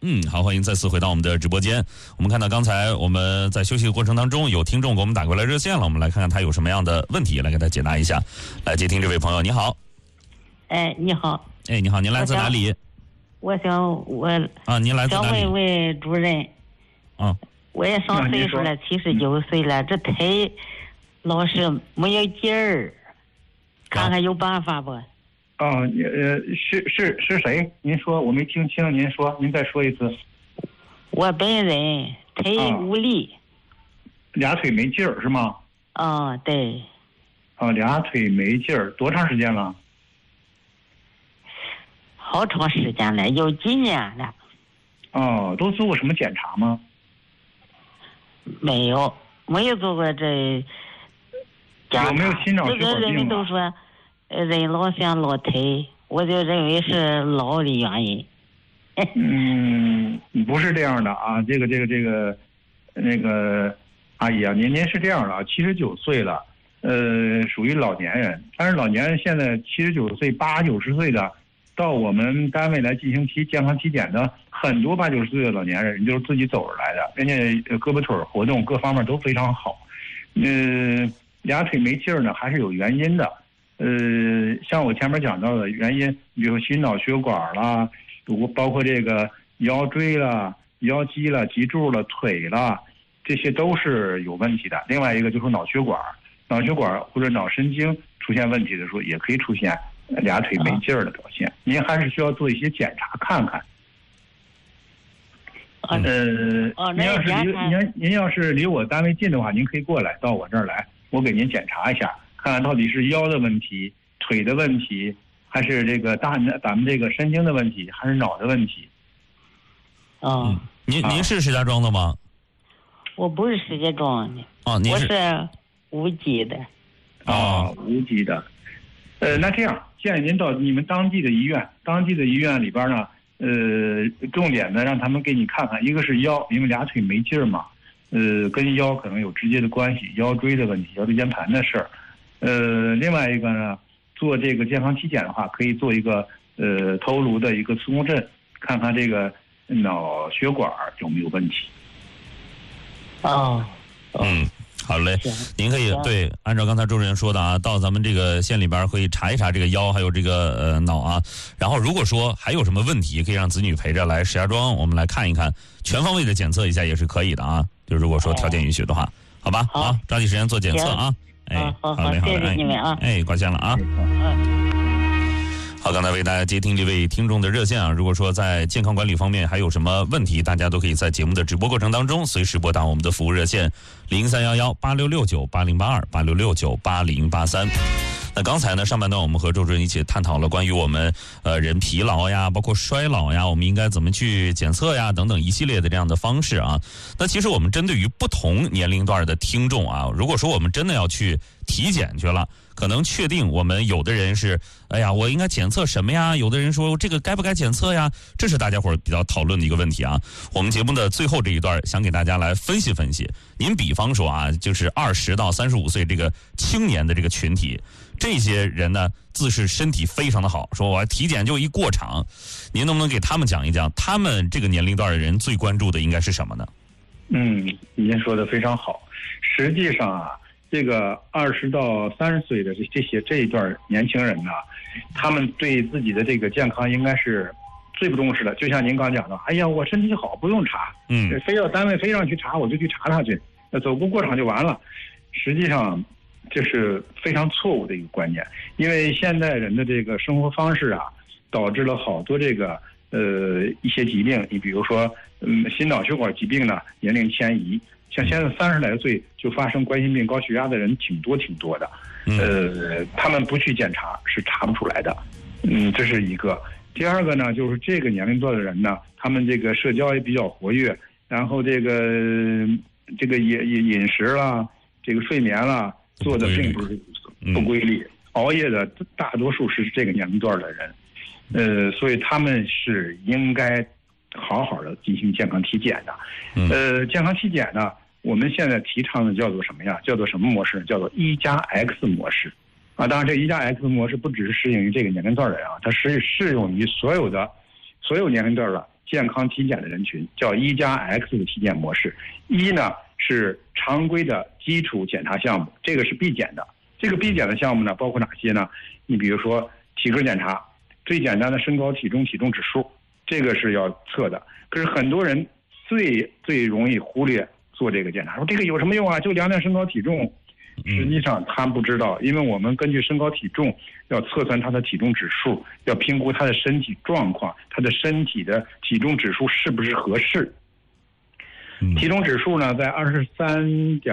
好，欢迎再次回到我们的直播间。我们看到刚才我们在休息的过程当中，有听众给我们打过来热线了，我们来看看他有什么样的问题，来给他解答一下。来接听这位朋友，你好。 你好。 你好，您来自哪里？您来自哪里？ 想问问主任。我也上岁数了，79岁了，这胎老是没有劲儿，看看有办法不？ 是谁？您说我没听清，您再说一次。 我本人腿无力， 俩腿没劲儿是吗？ 对。 俩腿没劲儿，多长时间了？ 好长时间了，有几年了。 都做过什么检查吗？ 没有做过这检查。 有没有心脑血管病？ 这个人们都说人老像老腿，我就认为是老的原因。 不是这样的啊，那个阿姨啊，您是这样的啊，79岁了，属于老年人，但是老年人现在79岁、80、90岁的，到我们单位来进行健康体检的很多80、90岁的老年人，就是自己走着来的，人家胳膊腿活动各方面都非常好。俩腿没劲儿呢，还是有原因的。像我前面讲到的原因，比如心脑血管啦，包括这个腰椎啦、腰肌了、脊柱了、腿了，这些都是有问题的。另外一个就是脑血管或者脑神经出现问题的时候，也可以出现俩腿没劲儿的表现。您还是需要做一些检查看看。您要是离我单位近的话，您可以过来到我这儿来，我给您检查一下，看看到底是腰的问题、腿的问题，还是这个咱们这个神经的问题，还是脑的问题。 您是石家庄的吗？ 我不是石家庄的。 您我是无锡的。 无锡的。那这样建议您到你们当地的医院里边呢，重点的让他们给你看看，一个是腰，因为俩腿没劲儿嘛，跟腰可能有直接的关系，腰椎的问题，腰椎间盘的事儿。另外一个呢，做这个健康体检的话，可以做一个头颅的一个磁共振，看看这个脑血管有没有问题。 好嘞，您可以按照刚才周主任说的啊，到咱们这个县里边可以查一查这个腰，还有这个脑啊。然后如果说还有什么问题，可以让子女陪着来石家庄，我们来看一看，全方位的检测一下也是可以的啊。就如果说条件允许的话，好吧？好，抓紧时间做检测啊。好嘞， 谢谢你们啊。 挂线了啊。好，刚才为大家接听这位听众的热线啊，如果说在健康管理方面还有什么问题，大家都可以在节目的直播过程当中随时拨打我们的服务热线03118669808286698083。那刚才呢，上半段我们和周主任一起探讨了关于我们人疲劳呀，包括衰老呀，我们应该怎么去检测呀，等等一系列的这样的方式啊。那其实我们针对于不同年龄段的听众啊，如果说我们真的要去体检去了，可能确定我们有的人是，我应该检测什么呀？有的人说这个该不该检测呀？这是大家伙比较讨论的一个问题啊。我们节目的最后这一段，想给大家来分析分析。您比方说啊，就是20到35岁这个青年的这个群体，这些人呢，自视身体非常的好，说我体检就一过场，您能不能给他们讲一讲，他们这个年龄段的人最关注的应该是什么呢？ 您说的非常好。实际上啊，这个20到30岁的这一段年轻人呢，他们对自己的这个健康应该是最不重视的。就像您刚讲的，我身体好，不用查，非要单位非让去查，我就去查他去，走过场就完了。实际上这是非常错误的一个观念，因为现代人的这个生活方式啊，导致了好多这个一些疾病。你比如说心脑血管疾病呢，年龄迁移，像现在30来岁就发生冠心病、高血压的人挺多的，他们不去检查是查不出来的。这是一个。第二个呢，就是这个年龄段的人呢，他们这个社交也比较活跃，然后这个饮食啦，这个睡眠啦，做的并不是不规律，熬夜的大多数是这个年龄段的人，所以他们是应该好好的进行健康体检的。健康体检呢，我们现在提倡的叫做什么呀？叫做什么模式？叫做1+X 模式。当然，这1+X 模式不只是适应于这个年龄段的人啊，它是适用于所有年龄段的健康体检的人群，叫1+X 的体检模式。一呢是常规的基础检查项目，这个是必检的。这个必检的项目呢，包括哪些呢？你比如说体格检查，最简单的身高、体重、体重指数，这个是要测的。可是很多人最容易忽略做这个检查，说这个有什么用啊？就量量身高体重。实际上他不知道，因为我们根据身高体重要测算他的体重指数，要评估他的身体状况，他的身体的体重指数是不是合适。体重指数呢，在22.5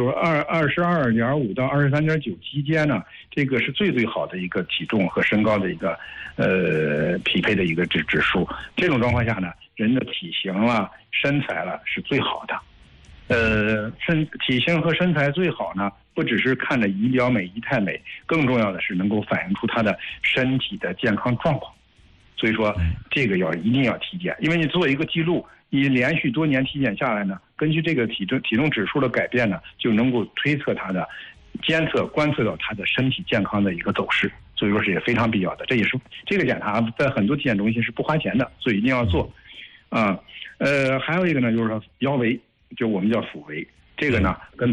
到23.9之间呢，这个是最好的一个体重和身高的一个匹配的一个指数。这种状况下呢，人的体型啦、身材啦是最好的。体型和身材最好呢，不只是看着仪表美、仪态美，更重要的是能够反映出他的身体的健康状况。所以说，这个一定要体检，因为你做一个记录，你连续多年体检下来呢，根据这个体重指数的改变呢，就能够推测他的观测到他的身体健康的一个走势。所以说是也非常必要的，这也是这个检查在很多体检中心是不花钱的，所以一定要做。还有一个呢，就是说腰围。就我们叫腹围，这个呢跟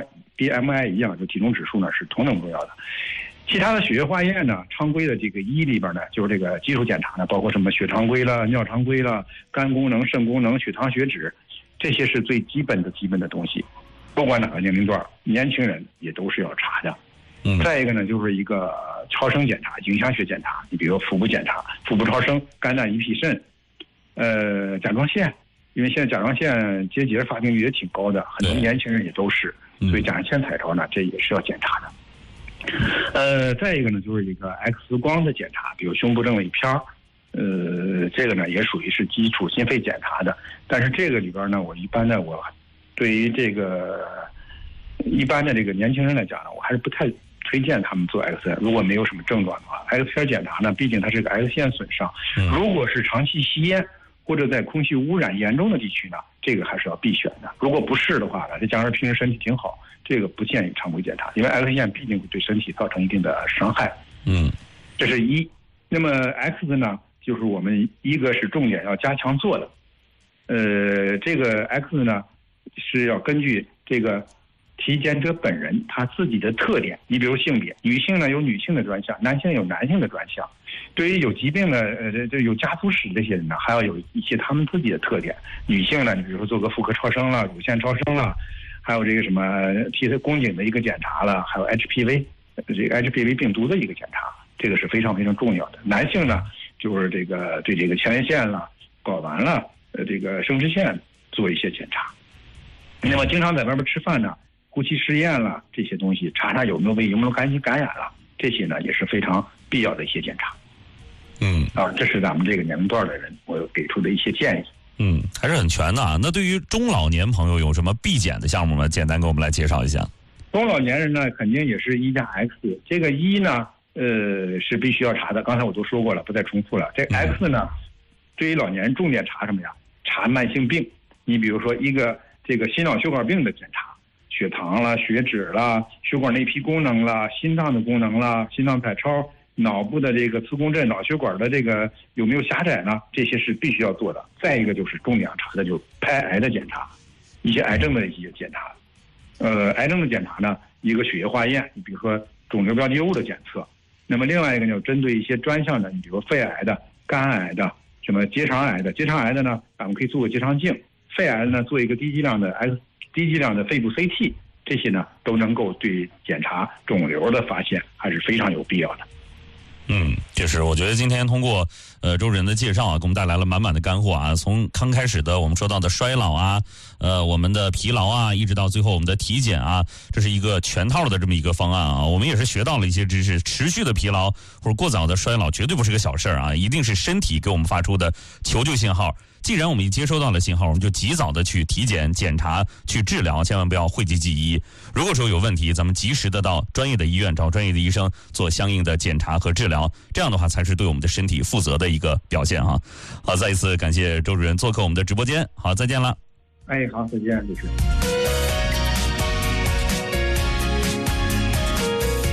BMI 一样，就体重指数呢是同等重要的。其他的血液化验呢，常规的这个里边呢，就是这个基础检查呢，包括什么血常规了、尿常规了、肝功能、肾功能、血糖、血脂，这些是最基本的东西。不管哪个年龄段，年轻人也都是要查的。再一个呢，就是一个超声检查、影像学检查，你比如腹部检查、腹部超声、肝胆胰脾肾，甲状腺。因为现在甲状腺结节发病率也挺高的，很多年轻人也都是，所以甲状腺彩超呢，这也是要检查的。再一个呢，就是一个 X 光的检查，比如胸部正位片这个呢也属于是基础心肺检查的。但是这个里边呢，我对于这个一般的这个年轻人来讲呢，我还是不太推荐他们做 X 线，如果没有什么症状的话 ，X 线检查呢，毕竟它是个 X 线损伤，如果是长期吸烟。或者在空气污染严重的地区呢，这个还是要必选的。如果不是的话呢，这假如平时身体挺好，这个不建议常规检查，因为 X 线毕竟会对身体造成一定的伤害。这是一。那么 X 呢，就是我们一个是重点要加强做的。这个 X 呢是要根据这个体检者本人他自己的特点，你比如性别，女性呢有女性的专项，男性有男性的专项。对于有疾病的有家族史这些人呢，还要有一些他们自己的特点。女性呢，你比如说做个妇科超声了、乳腺超声了，还有这个什么替她宫颈的一个检查了，还有 HPV 这个 HPV 病毒的一个检查，这个是非常非常重要的。男性呢，就是这个对这个前列腺了、睾丸了、这个生殖腺做一些检查。那么经常在外边吃饭呢，呼气试验了这些东西，查查有没有胃有杆菌感染了，这些呢也是非常必要的一些检查。这是咱们这个年龄段的人我给出的一些建议。 还是很全的啊。那对于中老年朋友有什么必检的项目吗？简单给我们来介绍一下。 中老年人呢，肯定也是1+X。这个呢，是必须要查的。刚才我都说过了，不再重复了。这 X 呢，对于老年人重点查什么呀？查慢性病。你比如说这个心脑血管病的检查，血糖啦、血脂啦、血管内皮功能啦、心脏的功能啦、心脏彩超。脑部的这个磁共振、脑血管的这个有没有狭窄呢？这些是必须要做的。再一个就是重点查的，就是拍癌的检查，一些癌症的一些检查。癌症的检查呢，一个血液化验，你比如说肿瘤标记物的检测。那么另外一个呢，针对一些专项的，你比如肺癌的、肝癌的、什么结肠癌的。结肠癌的呢，咱们可以做个结肠镜；肺癌的呢，做一个低剂量的肺部 CT。这些呢，都能够对检查肿瘤的发现还是非常有必要的。 就是我觉得今天通过周主任的介绍啊，给我们带来了满满的干货啊。从刚开始的我们说到的衰老啊，我们的疲劳啊，一直到最后我们的体检啊，这是一个全套的这么一个方案啊。我们也是学到了一些知识，持续的疲劳或者过早的衰老绝对不是个小事儿啊，一定是身体给我们发出的求救信号。既然我们已接收到了信号，我们就及早的去体检、检查、去治疗，千万不要讳疾忌医。如果说有问题，咱们及时的到专业的医院找专业的医生做相应的检查和治疗，这样的话才是对我们的身体负责的一个表现啊。好，再一次感谢周主任做客我们的直播间。好，再见了。 好，再见，主持人。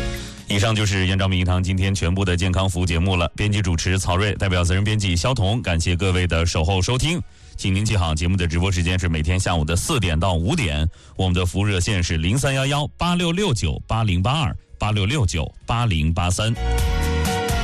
以上就是燕赵名医堂今天全部的健康服务节目了。编辑主持曹睿，代表责任编辑肖彤，感谢各位的守候收听。请您记好，节目的直播时间是每天下午的4点到5点，我们的服务热线是031186698082，86698083。